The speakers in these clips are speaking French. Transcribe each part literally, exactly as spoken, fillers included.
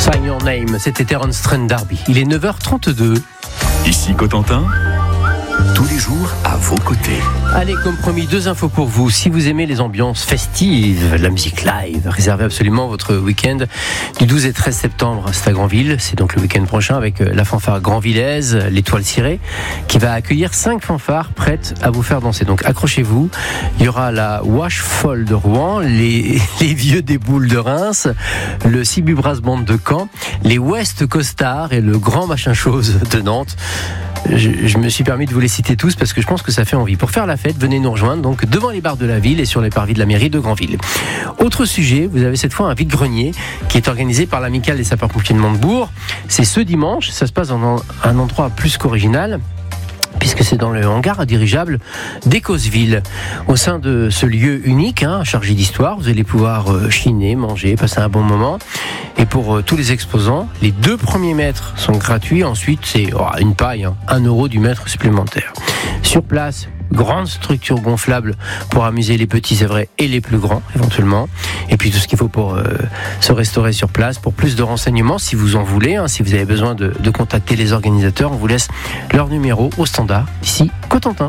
Sign Your Name, c'était Terence Trent D'Arby. Il est neuf heures trente-deux. Ici Cotentin, tous les jours à vos côtés. Allez, comme promis, deux infos pour vous. Si vous aimez les ambiances festives, la musique live, réservez absolument votre week-end du douze et treize septembre. C'est à Granville, c'est donc le week-end prochain avec la fanfare grandvillaise, l'Étoile Cirée, qui va accueillir cinq fanfares prêtes à vous faire danser. Donc accrochez-vous, il y aura la Wash Folle de Rouen, les, les Vieux des Boules de Reims, le Sibu Brass Band de Caen, les West Costards et le Grand Machin Chose de Nantes. Je, je me suis permis de vous les citer tous parce que je pense que ça fait envie. Pour faire la fête, venez nous rejoindre donc devant les bars de la ville et sur les parvis de la mairie de Granville. Autre sujet, vous avez cette fois un vide-grenier qui est organisé par l'Amicale des sapeurs-pompiers de Montebourg. C'est ce dimanche, ça se passe dans un endroit plus qu'original, puisque c'est dans le hangar dirigeable d'Écosville. Au sein de ce lieu unique, hein, chargé d'histoire, vous allez pouvoir euh, chiner, manger, passer un bon moment. Et pour euh, tous les exposants, les deux premiers mètres sont gratuits. Ensuite, c'est oh, une paille, hein, un euro du mètre supplémentaire. Sur place, grande structure gonflable pour amuser les petits, c'est vrai, et les plus grands, éventuellement. Et puis tout ce qu'il faut pour euh, se restaurer sur place. Pour plus de renseignements, si vous en voulez, hein, si vous avez besoin de, de contacter les organisateurs, on vous laisse leur numéro au standard, ici, Cotentin.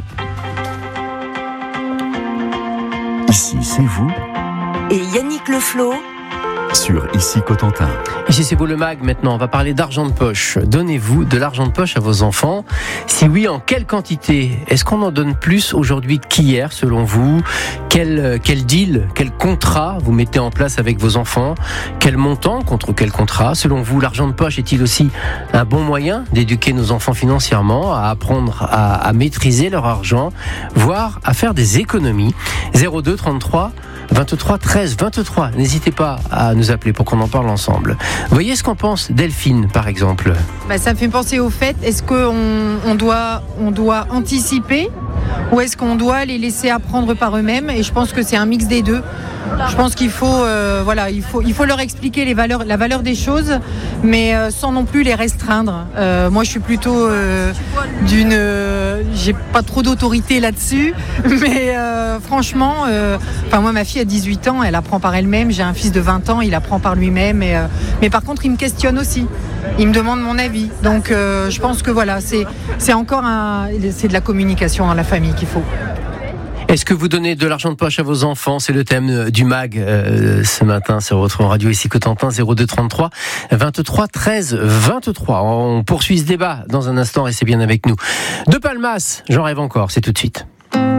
Ici, c'est vous. Et Yannick Le Flo Sur Ici Cotentin. Ici c'est vous le mag maintenant, on va parler d'argent de poche. Donnez-vous de l'argent de poche à vos enfants? Si oui, en quelle quantité? Est-ce qu'on en donne plus aujourd'hui qu'hier selon vous? Quel, quel deal, quel contrat vous mettez en place avec vos enfants? Quel montant contre quel contrat? Selon vous, l'argent de poche est-il aussi un bon moyen d'éduquer nos enfants financièrement, à apprendre à, à maîtriser leur argent, voire à faire des économies? zéro deux trente-trois vingt-trois treize vingt-trois. N'hésitez pas à nous appeler pour qu'on en parle ensemble. Voyez ce qu'en pense Delphine, par exemple. Bah, ça me fait penser au fait, est-ce qu'on on doit, on doit anticiper ou est-ce qu'on doit les laisser apprendre par eux-mêmes? Et je pense que c'est un mix des deux. Je pense qu'il faut, euh, voilà, il faut, il faut leur expliquer les valeurs, la valeur des choses, mais euh, sans non plus les restreindre. Euh, moi, je suis plutôt euh, d'une, euh, j'ai pas trop d'autorité là-dessus, mais euh, franchement, euh, enfin moi, ma fille a dix-huit ans, elle apprend par elle-même. J'ai un fils de vingt ans, il apprend par lui-même. Et, euh, mais par contre, il me questionne aussi. Il me demande mon avis. Donc, euh, je pense que voilà, c'est, c'est encore un, c'est de la communication dans la famille qu'il faut. Est-ce que vous donnez de l'argent de poche à vos enfants? C'est le thème du mag euh, ce matin sur votre radio ici Cotentin. Zéro deux trente-trois vingt-trois treize vingt-trois. On poursuit ce débat dans un instant, restez bien avec nous. De Palmas, j'en rêve encore, c'est tout de suite.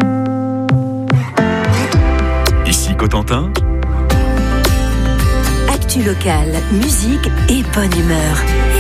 Ici Cotentin. Actu locale, musique et bonne humeur.